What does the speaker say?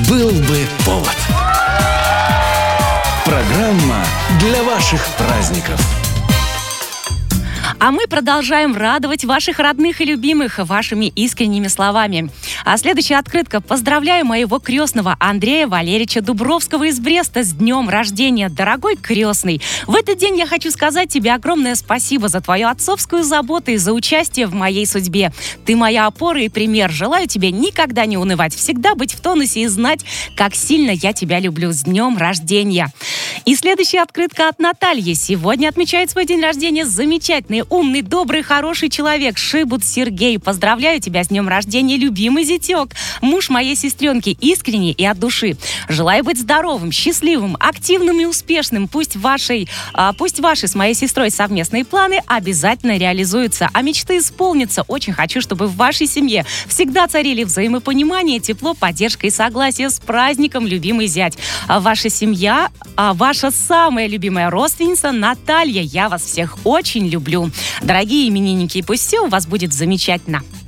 Был бы повод. Программа для ваших праздников. А мы продолжаем радовать ваших родных и любимых вашими искренними словами. А следующая открытка. Поздравляю моего крестного Андрея Валерьевича Дубровского из Бреста с днем рождения, дорогой крестный. В этот день я хочу сказать тебе огромное спасибо за твою отцовскую заботу и за участие в моей судьбе. Ты моя опора и пример. Желаю тебе никогда не унывать, всегда быть в тонусе и знать, как сильно я тебя люблю. С днем рождения. И следующая открытка от Натальи. Сегодня отмечает свой день рождения замечательный, умный, добрый, хороший человек Шибут Сергей. Поздравляю тебя с днем рождения, любимый зятек, муж моей сестренки, искренний и от души. Желаю быть здоровым, счастливым, активным и успешным. Пусть ваши с моей сестрой совместные планы обязательно реализуются, а мечты исполнятся. Очень хочу, чтобы в вашей семье всегда царили взаимопонимание, тепло, поддержка и согласие. С праздником, любимый зять. Ваша семья, ваша самая любимая родственница Наталья. Я вас всех очень люблю. Дорогие именинники, пусть все у вас будет замечательно.